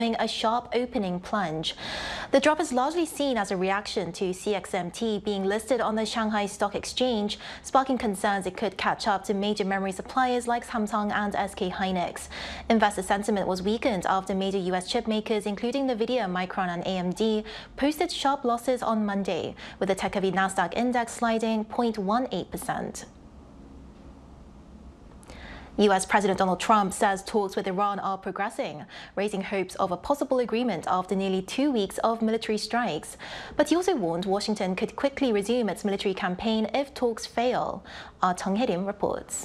a sharp opening plunge. The drop is largely seen as a reaction to CXMT being listed on the Shanghai Stock Exchange, sparking concerns it could catch up to major memory suppliers like Samsung and SK Hynix. Investor sentiment was weakened after major US chip makers, including NVIDIA, Micron and AMD, posted sharp losses on Monday, with the tech-heavy Nasdaq index sliding 0.18%. US President Donald Trump says talks with Iran are progressing, raising hopes of a possible agreement after nearly 2 weeks of military strikes. But he also warned Washington could quickly resume its military campaign if talks fail. Our Chung Hye-rim reports.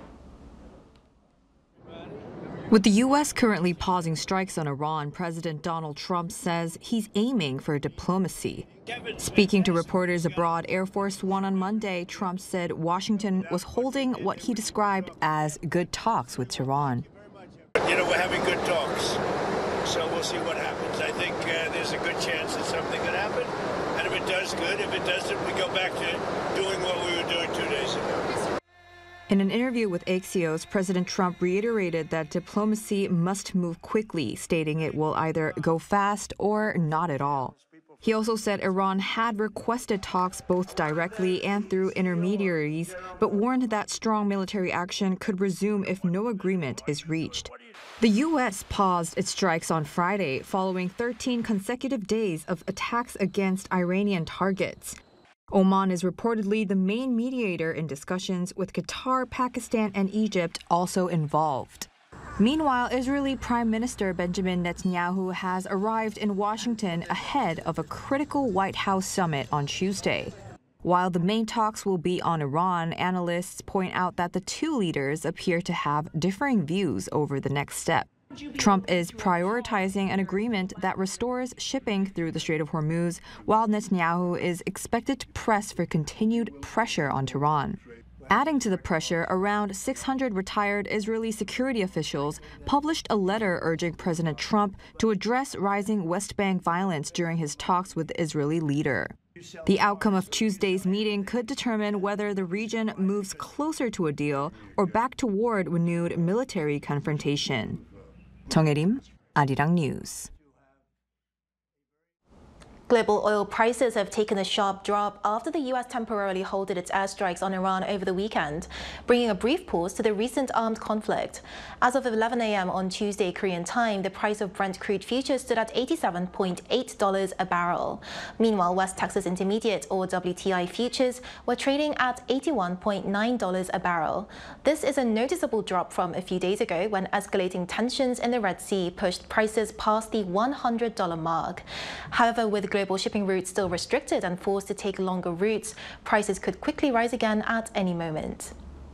With the U.S. currently pausing strikes on Iran, President Donald Trump says he's aiming for diplomacy. Speaking to reporters aboard Air Force One on Monday, Trump said Washington was holding what he described as good talks with Tehran. You know, we're having good talks, so we'll see what happens. I think there's a good chance that something could happen, and if it does, good. If it doesn't, we go back to doing what we were doing 2 days ago. In an interview with Axios, President Trump reiterated that diplomacy must move quickly, stating it will either go fast or not at all. He also said Iran had requested talks both directly and through intermediaries, but warned that strong military action could resume if no agreement is reached. The U.S. paused its strikes on Friday following 13 consecutive days of attacks against Iranian targets. Oman is reportedly the main mediator in discussions, with Qatar, Pakistan, and Egypt also involved. Meanwhile, Israeli Prime Minister Benjamin Netanyahu has arrived in Washington ahead of a critical White House summit on Tuesday. While the main talks will be on Iran, analysts point out that the two leaders appear to have differing views over the next step. Trump is prioritizing an agreement that restores shipping through the Strait of Hormuz, while Netanyahu is expected to press for continued pressure on Tehran. Adding to the pressure, around 600 retired Israeli security officials published a letter urging President Trump to address rising West Bank violence during his talks with the Israeli leader. The outcome of Tuesday's meeting could determine whether the region moves closer to a deal or back toward renewed military confrontation. Chung Hye-rim, Arirang News. Global oil prices have taken a sharp drop after the U.S. temporarily halted its airstrikes on Iran over the weekend, bringing a brief pause to the recent armed conflict. As of 11 a.m. on Tuesday Korean time, the price of Brent crude futures stood at $87.8 a barrel. Meanwhile, West Texas Intermediate, or WTI futures, were trading at $81.9 a barrel. This is a noticeable drop from a few days ago, when escalating tensions in the Red Sea pushed prices past the $100 mark. However, with global shipping routes still restricted and forced to take longer routes, prices could quickly rise again at any moment.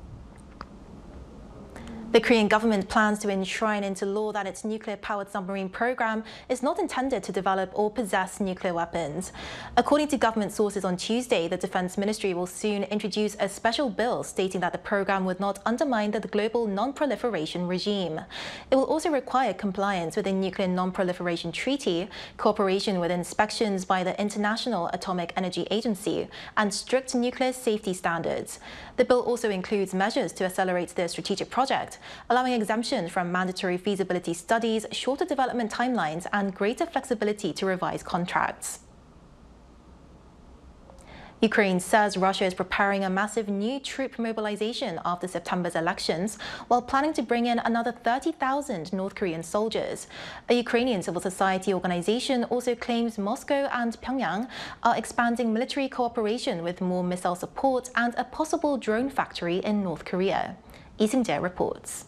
The Korean government plans to enshrine into law that its nuclear-powered submarine program is not intended to develop or possess nuclear weapons. According to government sources on Tuesday, the Defense Ministry will soon introduce a special bill stating that the program would not undermine the global non-proliferation regime. It will also require compliance with the Nuclear Non-Proliferation Treaty, cooperation with inspections by the International Atomic Energy Agency, and strict nuclear safety standards. The bill also includes measures to accelerate the strategic project, allowing exemption from mandatory feasibility studies, shorter development timelines, and greater flexibility to revise contracts. Ukraine says Russia is preparing a massive new troop mobilization after September's elections, while planning to bring in another 30,000 North Korean soldiers. A Ukrainian civil society organization also claims Moscow and Pyongyang are expanding military cooperation with more missile support and a possible drone factory in North Korea. Lee Seung-jae reports.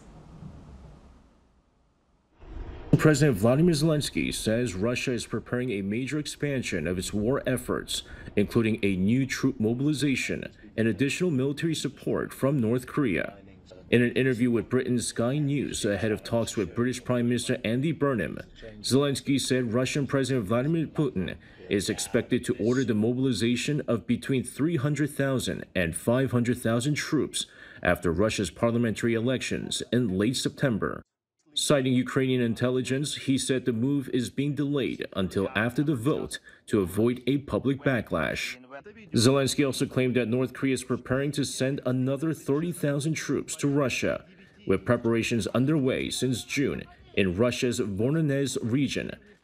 President Vladimir Zelensky says Russia is preparing a major expansion of its war efforts, including a new troop mobilization and additional military support from North Korea. In an interview with Britain's Sky News ahead of talks with British Prime Minister Andy Burnham, Zelensky said Russian President Vladimir Putin is expected to order the mobilization of between 300,000 and 500,000 troops after Russia's parliamentary elections in late September. Citing Ukrainian intelligence, he said the move is being delayed until after the vote to avoid a public backlash. Zelensky also claimed that North Korea is preparing to send another 30,000 troops to Russia, with preparations underway since June, in Russia's Voronezh region,